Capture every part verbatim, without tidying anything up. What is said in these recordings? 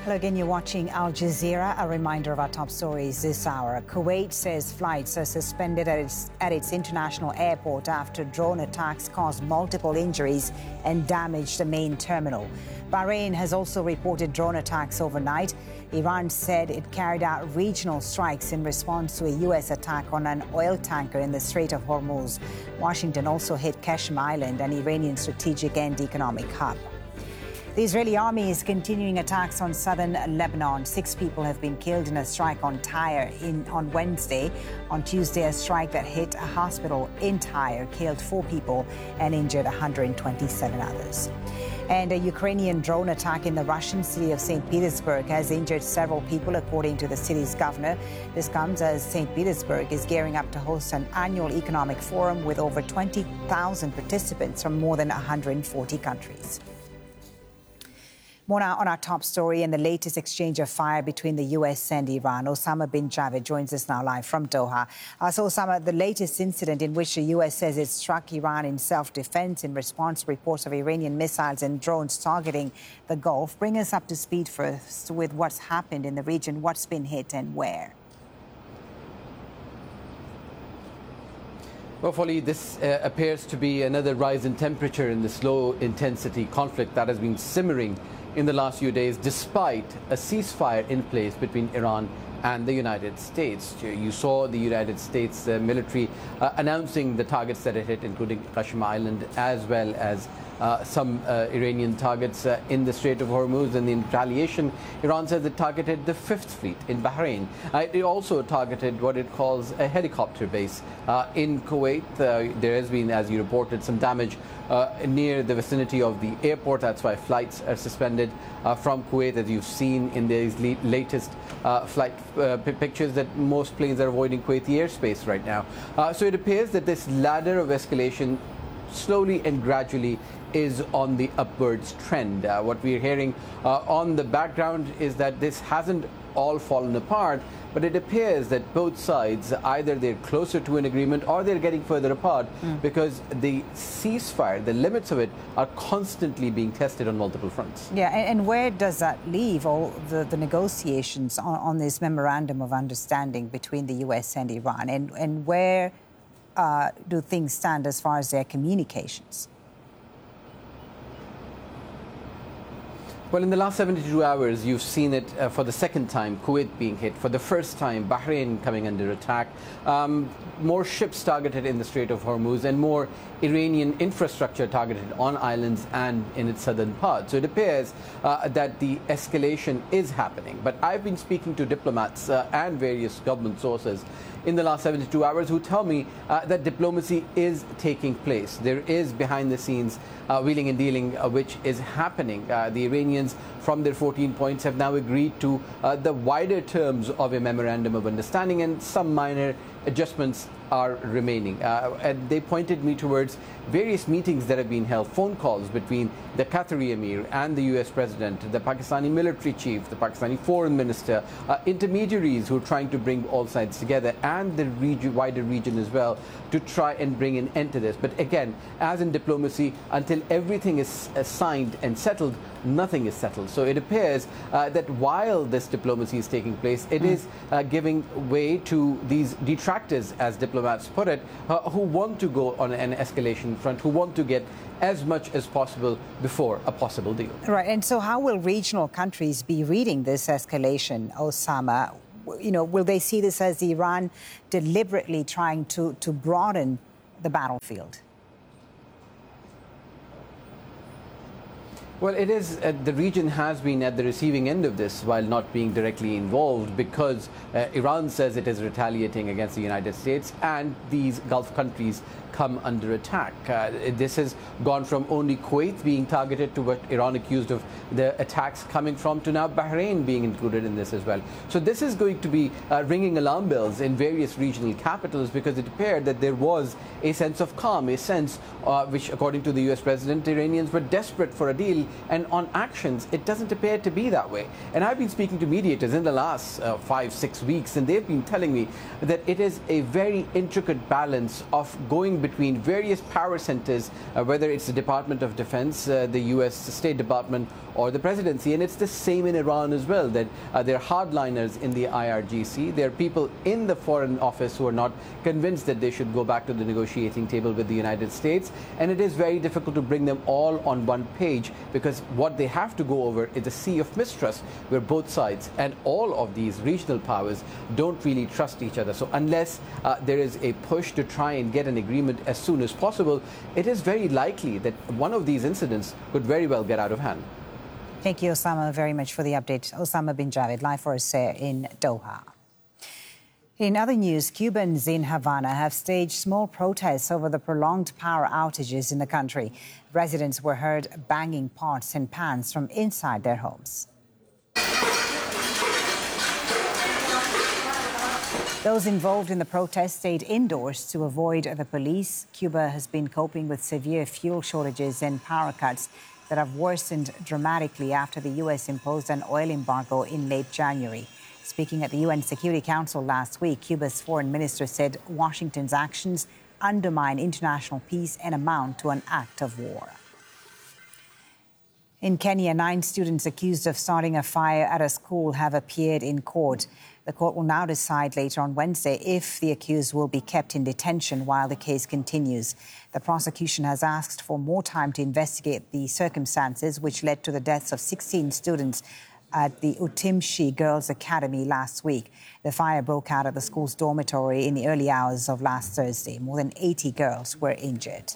Hello again, you're watching Al Jazeera. A reminder of our top stories this hour. Kuwait says flights are suspended at its, at its international airport after drone attacks caused multiple injuries and damaged the main terminal. Bahrain has also reported drone attacks overnight. Iran said it carried out regional strikes in response to a U S attack on an oil tanker in the Strait of Hormuz. Washington also hit Qashm Island, an Iranian strategic and economic hub. The Israeli army is continuing attacks on southern Lebanon. Six people have been killed in a strike on Tyre in, on Wednesday. On Tuesday, a strike that hit a hospital in Tyre killed four people and injured one hundred twenty-seven others. And a Ukrainian drone attack in the Russian city of Saint Petersburg has injured several people, according to the city's governor. This comes as Saint Petersburg is gearing up to host an annual economic forum with over twenty thousand participants from more than one hundred forty countries. More now on our top story and the latest exchange of fire between the U S and Iran. Osama bin Javed joins us now live from Doha. Uh, so, Osama, the latest incident in which the U S says it struck Iran in self-defense in response to reports of Iranian missiles and drones targeting the Gulf. Bring us up to speed first with what's happened in the region, what's been hit and where. Well, Folly, this uh, appears to be another rise in temperature in this low-intensity conflict that has been simmering in the last few days, despite a ceasefire in place between Iran and the United States. You saw the United States uh, military uh, announcing the targets that it hit, including Qashm Island, as well as uh, some uh, Iranian targets uh, in the Strait of Hormuz. And in retaliation, Iran says it targeted the Fifth Fleet in Bahrain. Uh, it also targeted what it calls a helicopter base uh, in Kuwait. Uh, there has been, as you reported, some damage Uh, near the vicinity of the airport. That's why flights are suspended uh, from Kuwait, as you've seen in these le latest uh, flight uh, pictures, that most planes are avoiding Kuwaiti airspace right now. Uh, so it appears that this ladder of escalation slowly and gradually is on the upwards trend. Uh, what we're hearing uh, on the background is that this hasn't all fallen apart, but it appears that both sides, either they're closer to an agreement or they're getting further apart mm. because the ceasefire, the limits of it, are constantly being tested on multiple fronts. Yeah, and, and where does that leave all the, the negotiations on, on this memorandum of understanding between the U S and Iran? And, and where uh, do things stand as far as their communications? Well, in the last seventy-two hours, you've seen it uh, for the second time, Kuwait being hit. For the first time, Bahrain coming under attack. Um, more ships targeted in the Strait of Hormuz and more Iranian infrastructure targeted on islands and in its southern part. So it appears uh, that the escalation is happening. But I've been speaking to diplomats uh, and various government sources in the last seventy-two hours who tell me uh, that diplomacy is taking place. There is behind the scenes uh, wheeling and dealing uh, which is happening. Uh, the Iranians, from their fourteen points, have now agreed to uh, the wider terms of a memorandum of understanding, and some minor adjustments are remaining. Uh, and they pointed me towards various meetings that have been held, phone calls between the Qatari Emir and the U S President, the Pakistani military chief, the Pakistani foreign minister, uh, intermediaries who are trying to bring all sides together, and the region, wider region as well, to try and bring an end to this. But again, as in diplomacy, until everything is uh, signed and settled, nothing is settled. So it appears uh, that while this diplomacy is taking place, it mm. is uh, giving way to these detractors, as diplomats put it, uh, who want to go on an escalation front, who want to get as much as possible before a possible deal. Right. And so how will regional countries be reading this escalation, Osama? You know, will they see this as Iran deliberately trying to, to broaden the battlefield? Well, it is, uh, the region has been at the receiving end of this while not being directly involved, because uh, Iran says it is retaliating against the United States, and these Gulf countries come under attack. Uh, this has gone from only Kuwait being targeted to what Iran accused of the attacks coming from, to now Bahrain being included in this as well. So this is going to be uh, ringing alarm bells in various regional capitals, because it appeared that there was a sense of calm, a sense uh, which, according to the U S President, Iranians were desperate for a deal, And on actions, it doesn't appear to be that way. And I've been speaking to mediators in the last uh, five, six weeks, and they've been telling me that it is a very intricate balance of going between various power centers, uh, whether it's the Department of Defense, uh, the U S State Department, or the presidency. And it's the same in Iran as well, that uh, there are hardliners in the I R G C. There are people in the Foreign Office who are not convinced that they should go back to the negotiating table with the United States. And it is very difficult to bring them all on one page, because what they have to go over is a sea of mistrust where both sides and all of these regional powers don't really trust each other. So unless uh, there is a push to try and get an agreement as soon as possible, it is very likely that one of these incidents could very well get out of hand. Thank you, Osama, very much for the update. Osama bin Javed, live for us in Doha. In other news, Cubans in Havana have staged small protests over the prolonged power outages in the country. Residents were heard banging pots and pans from inside their homes. Those involved in the protest stayed indoors to avoid the police. Cuba has been coping with severe fuel shortages and power cuts that have worsened dramatically after the U S imposed an oil embargo in late January. Speaking at the U N Security Council last week, Cuba's foreign minister said Washington's actions undermine international peace and amount to an act of war. In Kenya, nine students accused of starting a fire at a school have appeared in court. The court will now decide later on Wednesday if the accused will be kept in detention while the case continues. The prosecution has asked for more time to investigate the circumstances which led to the deaths of sixteen students at the Utimshi Girls Academy last week. The fire broke out at the school's dormitory in the early hours of last Thursday. More than eighty girls were injured.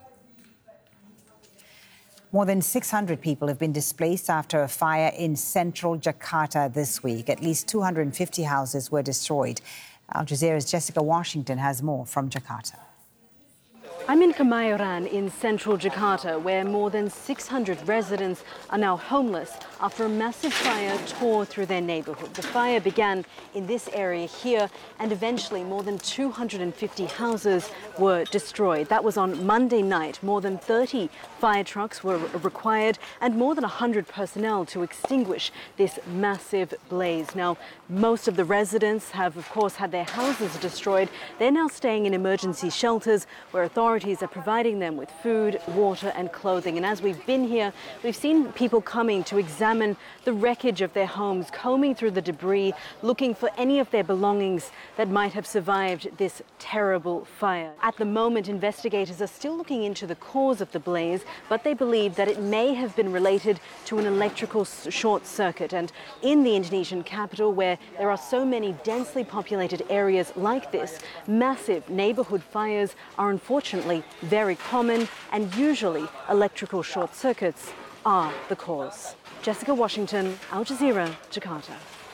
More than six hundred people have been displaced after a fire in central Jakarta this week. At least two hundred fifty houses were destroyed. Al Jazeera's Jessica Washington has more from Jakarta. I'm in Kemayoran in central Jakarta, where more than six hundred residents are now homeless after a massive fire tore through their neighborhood. The fire began in this area here, and eventually more than two hundred fifty houses were destroyed. That was on Monday night. More than thirty fire trucks were required and more than one hundred personnel to extinguish this massive blaze. Now, most of the residents have, of course, had their houses destroyed. They're now staying in emergency shelters where authorities are providing them with food, water and clothing. And as we've been here, we've seen people coming to examine the wreckage of their homes, combing through the debris, looking for any of their belongings that might have survived this terrible fire. At the moment, investigators are still looking into the cause of the blaze, but they believe that it may have been related to an electrical short circuit. And in the Indonesian capital, where there are so many densely populated areas like this, massive neighborhood fires are unfortunately very common, and usually electrical short circuits are the cause. Jessica Washington, Al Jazeera, Jakarta.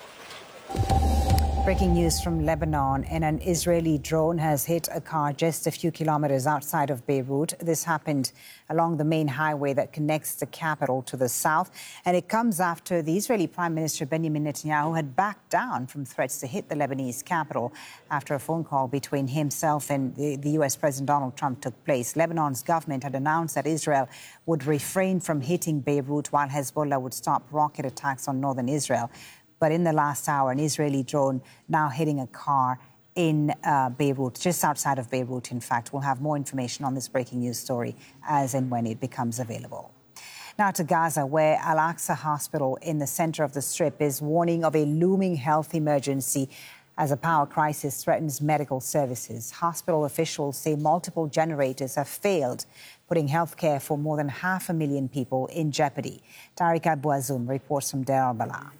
Breaking news from Lebanon, and an Israeli drone has hit a car just a few kilometers outside of Beirut. This happened along the main highway that connects the capital to the south, and it comes after the Israeli Prime Minister Benjamin Netanyahu had backed down from threats to hit the Lebanese capital after a phone call between himself and the, the U S President Donald Trump took place. Lebanon's government had announced that Israel would refrain from hitting Beirut while Hezbollah would stop rocket attacks on northern Israel. But in the last hour, an Israeli drone now hitting a car in uh, Beirut, just outside of Beirut, in fact. We'll have more information on this breaking news story as and when it becomes available. Now to Gaza, where Al-Aqsa Hospital in the center of the Strip is warning of a looming health emergency as a power crisis threatens medical services. Hospital officials say multiple generators have failed, putting health care for more than half a million people in jeopardy. Tariq Abouazoum reports from Deir al-Balah.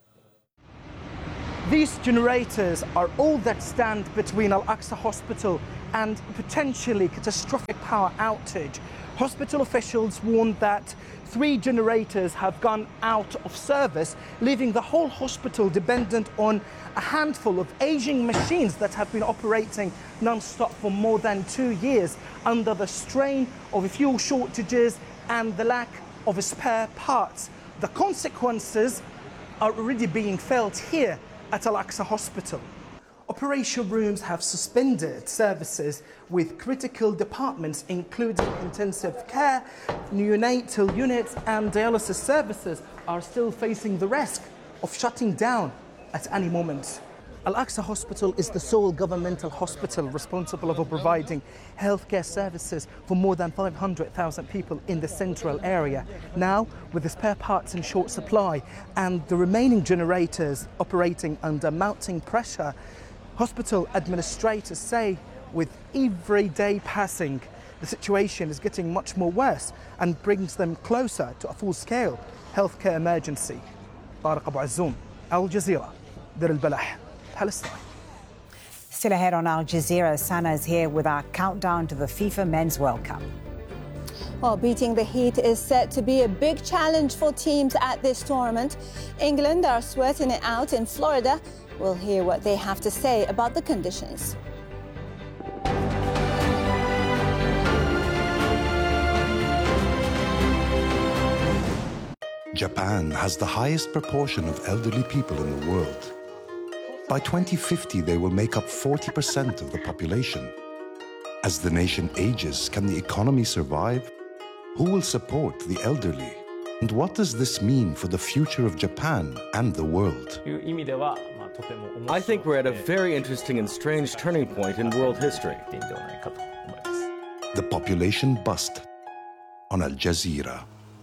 These generators are all that stand between Al-Aqsa Hospital and potentially catastrophic power outage. Hospital officials warned that three generators have gone out of service, leaving the whole hospital dependent on a handful of aging machines that have been operating non-stop for more than two years under the strain of fuel shortages and the lack of spare parts. The consequences are already being felt here at Al-Aqsa Hospital. Operation rooms have suspended services with critical departments including intensive care, neonatal units and dialysis services are still facing the risk of shutting down at any moment. Al-Aqsa Hospital is the sole governmental hospital responsible for providing healthcare services for more than five hundred thousand people in the central area. Now, with the spare parts in short supply and the remaining generators operating under mounting pressure, hospital administrators say with every day passing, the situation is getting much more worse and brings them closer to a full-scale healthcare emergency. Tariq Abu Azzoum, Al Jazeera, Dir al-Balah, Palestine. Still ahead on Al Jazeera, Sana is here with our countdown to the FIFA Men's World Cup. Well, beating the heat is set to be a big challenge for teams at this tournament. England are sweating it out in Florida. We'll hear what they have to say about the conditions. Japan has the highest proportion of elderly people in the world. By twenty fifty, they will make up forty percent of the population. As the nation ages, can the economy survive? Who will support the elderly? And what does this mean for the future of Japan and the world? I think we're at a very interesting and strange turning point in world history. The population bust on Al Jazeera.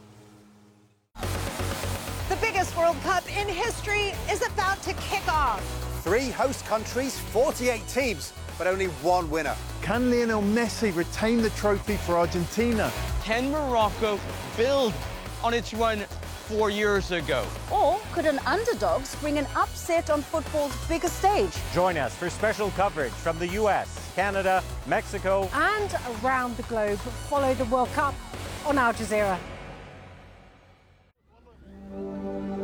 The biggest World Cup in history is about to kick off. Three host countries, forty-eight teams, but only one winner. Can Lionel Messi retain the trophy for Argentina? Can Morocco build on its run four years ago? Or could an underdog bring an upset on football's biggest stage? Join us for special coverage from the U S, Canada, Mexico, and around the globe. Follow the World Cup on Al Jazeera.